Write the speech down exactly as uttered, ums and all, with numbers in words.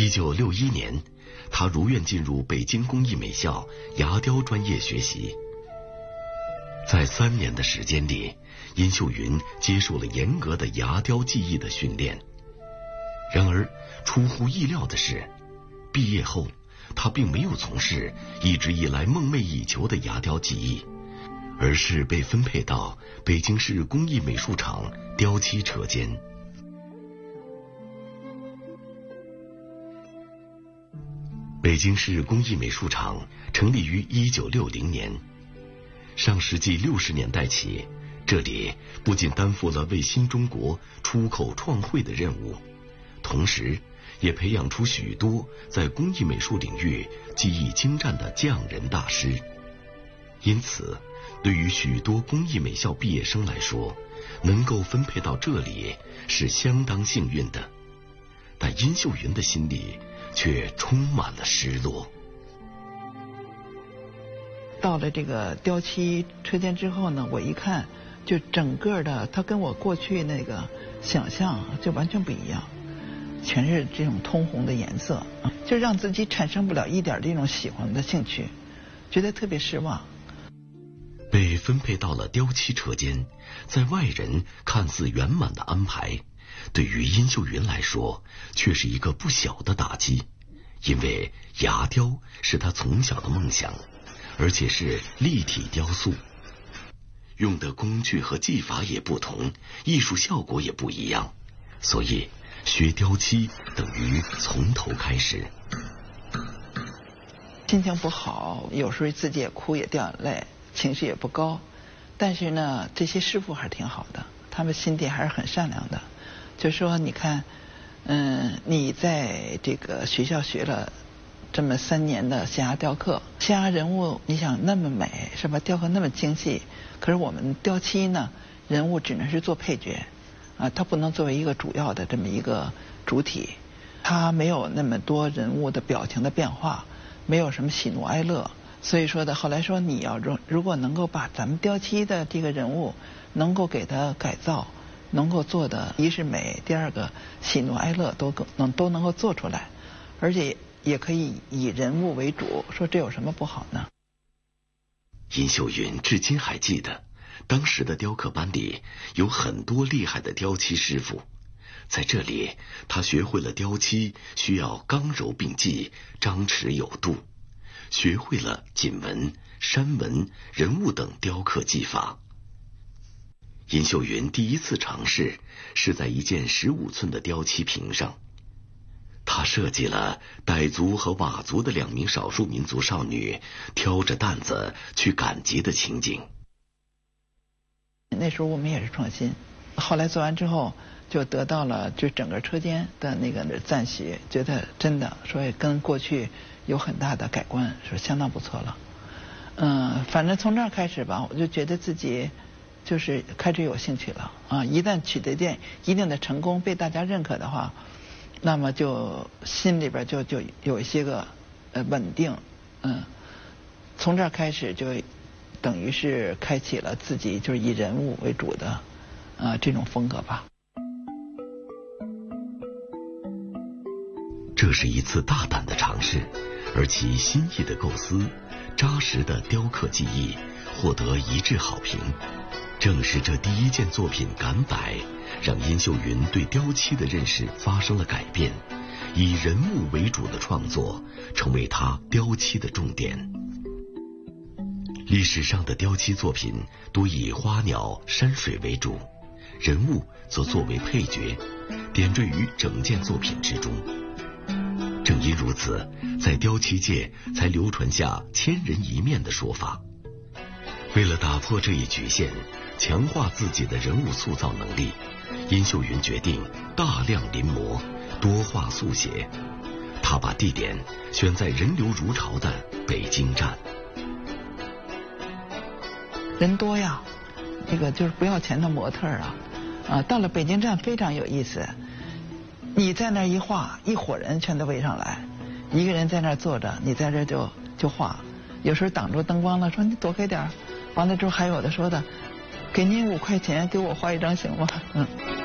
一九六一年，他如愿进入北京工艺美校牙雕专业学习。在三年的时间里，殷秀云接受了严格的牙雕技艺的训练。然而，出乎意料的是，毕业后，他并没有从事一直以来梦寐以求的牙雕技艺，而是被分配到北京市工艺美术厂雕漆车间。北京市工艺美术厂成立于一九六零年。上世纪六十年代起，这里不仅担负了为新中国出口创汇的任务，同时也培养出许多在工艺美术领域技艺精湛的匠人大师。因此，对于许多工艺美校毕业生来说，能够分配到这里是相当幸运的。但殷秀云的心里却充满了失落。 到了这个雕漆车间之后呢，我一看，就整个的它跟我过去那个想象就完全不一样，全是这种通红的颜色，就让自己产生不了一点这种喜欢的兴趣，觉得特别失望。 被分配到了雕漆车间，在外人看似圆满的安排，对于殷秀云来说却是一个不小的打击，因为牙雕是他从小的梦想，而且是立体雕塑，用的工具和技法也不同，艺术效果也不一样，所以学雕漆等于从头开始。 心情不好，有时候自己也哭也掉眼泪，情绪也不高，但是呢，这些师傅还是挺好的，他们心地还是很善良的。就说你看，嗯，你在这个学校学了这么三年的象牙雕刻，象牙人物你想那么美是吧？雕刻那么精细，可是我们雕漆呢，人物只能是做配角，啊，它不能作为一个主要的这么一个主体，它没有那么多人物的表情的变化，没有什么喜怒哀乐。所以说的，后来说你要如如果能够把咱们雕漆的这个人物能够给它改造，能够做的一是美，第二个喜怒哀乐都能都能够做出来，而且也可以以人物为主，说这有什么不好呢？ 殷秀云至今还记得，当时的雕刻班里有很多厉害的雕漆师傅，在这里他学会了雕漆需要刚柔并济，张弛有度，学会了锦纹、山纹、人物等雕刻技法。殷秀云第一次尝试是在一件十五寸的雕漆瓶上，他设计了傣族和佤族的两名少数民族少女挑着担子去赶集的情景。 那时候我们也是创新，后来做完之后就得到了就整个车间的那个赞许，觉得真的说跟过去有很大的改观，说相当不错了。嗯，反正从这儿开始吧，我就觉得自己就是开始有兴趣了啊！一旦取得点一定的成功，被大家认可的话，那么就心里边就就有一些个呃稳定，嗯，从这儿开始就等于是开启了自己就是以人物为主的啊这种风格吧。 这是一次大胆的尝试，而其新意的构思、扎实的雕刻技艺获得一致好评。正是这第一件作品赶摆，让殷秀云对雕漆的认识发生了改变，以人物为主的创作成为他雕漆的重点。历史上的雕漆作品多以花鸟山水为主，人物则作为配角，点缀于整件作品之中。正因如此，在雕漆界才流传下千人一面的说法。为了打破这一局限，强化自己的人物塑造能力，殷秀云决定大量临摹，多画速写。他把地点选在人流如潮的北京站。 人多呀，这个就是不要钱的模特啊，啊，到了北京站非常有意思。你在那一画，一伙人全都围上来，一个人在那坐着，你在这就就画。有时候挡住灯光了，说你躲开点。完了之后还有的说的，给您五块钱，给我画一张行吗？嗯。